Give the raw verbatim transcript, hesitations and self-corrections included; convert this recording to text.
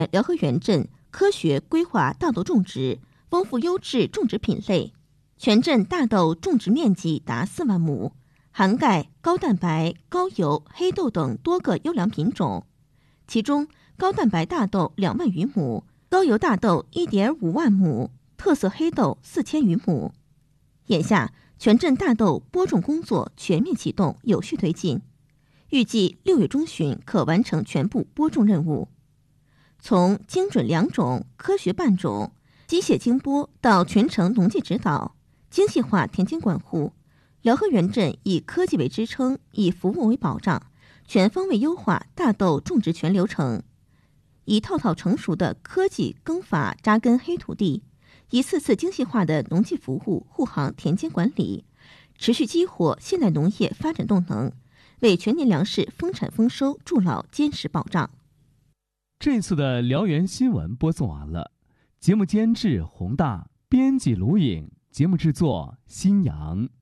辽河源镇科学规划大豆种植，丰富优质种植品类，全镇大豆种植面积达四万亩，涵盖高蛋白、高油、黑豆等多个优良品种。其中，高蛋白大豆两万余亩，高油大豆一点五万亩，特色黑豆四千余亩。眼下，全镇大豆播种工作全面启动，有序推进，预计六月中旬可完成全部播种任务。从精准良种、科学伴种、机械精播到全程农技指导、精细化田间管护，辽河源镇以科技为支撑，以服务为保障，全方位优化大豆种植全流程，一套套成熟的科技耕法扎根黑土地，一次次精细化的农技服务护航田间管理，持续激活现代农业发展动能，为全年粮食丰产丰收筑牢坚实保障。 这次的辽源新闻播送完了，节目监制洪大，编辑卢颖，节目制作新阳。